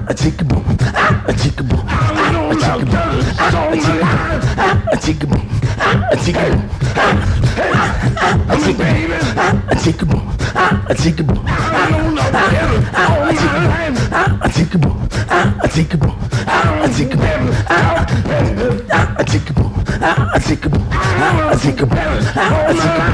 a chick boom, a chick boom, a chick boom, a chick boom, a chick boom, a chick boom, a chick boom, a chick boom, a chick boom, a chick boom, a chick boom, a chick boom, a chick boom, a chick boom, a chick boom, a chick boom.